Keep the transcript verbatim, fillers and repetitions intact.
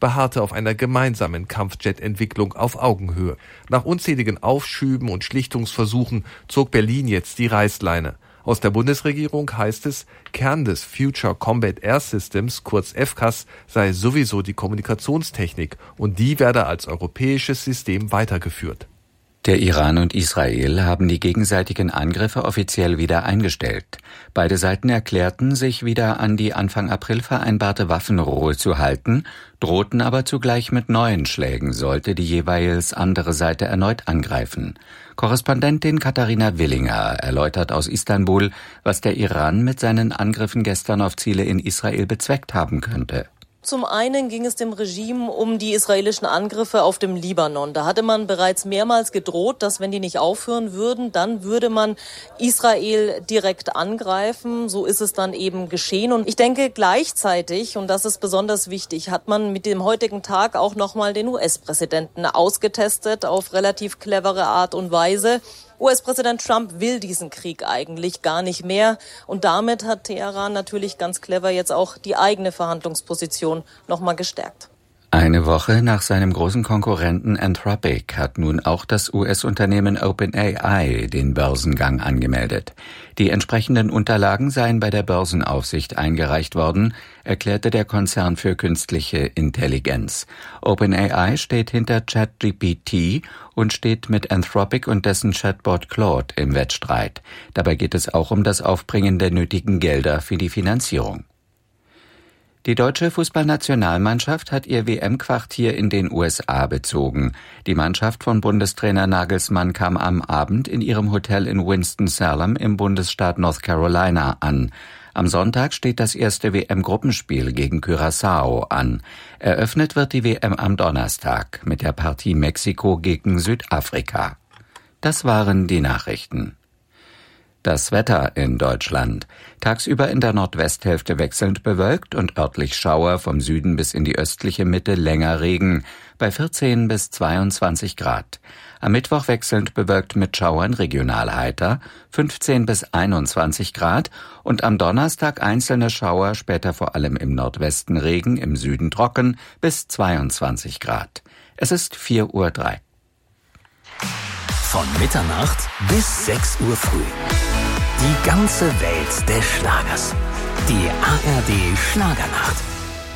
beharrte auf einer gemeinsamen Kampfjet-Entwicklung auf Augenhöhe. Nach unzähligen Aufschüben und Schlichtungsversuchen zog Berlin jetzt die Reißleine. Aus der Bundesregierung heißt es, Kern des Future Combat Air Systems, kurz F C A S, sei sowieso die Kommunikationstechnik und die werde als europäisches System weitergeführt. Der Iran und Israel haben die gegenseitigen Angriffe offiziell wieder eingestellt. Beide Seiten erklärten, sich wieder an die Anfang April vereinbarte Waffenruhe zu halten, drohten aber zugleich mit neuen Schlägen, sollte die jeweils andere Seite erneut angreifen. Korrespondentin Katharina Willinger erläutert aus Istanbul, was der Iran mit seinen Angriffen gestern auf Ziele in Israel bezweckt haben könnte. Zum einen ging es dem Regime um die israelischen Angriffe auf dem Libanon. Da hatte man bereits mehrmals gedroht, dass wenn die nicht aufhören würden, dann würde man Israel direkt angreifen. So ist es dann eben geschehen. Und ich denke gleichzeitig, und das ist besonders wichtig, hat man mit dem heutigen Tag auch nochmal den U S-Präsidenten ausgetestet auf relativ clevere Art und Weise. U S-Präsident Trump will diesen Krieg eigentlich gar nicht mehr. Und damit hat Teheran natürlich ganz clever jetzt auch die eigene Verhandlungsposition nochmal gestärkt. Eine Woche nach seinem großen Konkurrenten Anthropic hat nun auch das U S-Unternehmen OpenAI den Börsengang angemeldet. Die entsprechenden Unterlagen seien bei der Börsenaufsicht eingereicht worden, erklärte der Konzern für künstliche Intelligenz. OpenAI steht hinter ChatGPT und steht mit Anthropic und dessen Chatbot Claude im Wettstreit. Dabei geht es auch um das Aufbringen der nötigen Gelder für die Finanzierung. Die deutsche Fußballnationalmannschaft hat ihr W M-Quartier in den U S A bezogen. Die Mannschaft von Bundestrainer Nagelsmann kam am Abend in ihrem Hotel in Winston-Salem im Bundesstaat North Carolina an. Am Sonntag steht das erste W M-Gruppenspiel gegen Curaçao an. Eröffnet wird die W M am Donnerstag mit der Partie Mexiko gegen Südafrika. Das waren die Nachrichten. Das Wetter in Deutschland. Tagsüber in der Nordwesthälfte wechselnd bewölkt und örtlich Schauer, vom Süden bis in die östliche Mitte länger Regen, bei vierzehn bis zweiundzwanzig Grad. Am Mittwoch wechselnd bewölkt mit Schauern, regional heiter, fünfzehn bis einundzwanzig Grad und am Donnerstag einzelne Schauer, später vor allem im Nordwesten Regen, im Süden trocken, bis zweiundzwanzig Grad. Es ist vier Uhr drei. Von Mitternacht bis sechs Uhr früh. Die ganze Welt des Schlagers. Die A R D Schlagernacht.